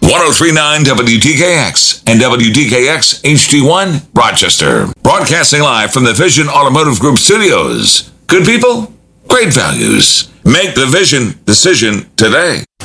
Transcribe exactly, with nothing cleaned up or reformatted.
ten thirty-nine W T K X and W T K X H D one, Rochester. Broadcasting live from the Vision Automotive Group studios. Good people, great values. Make the Vision decision today.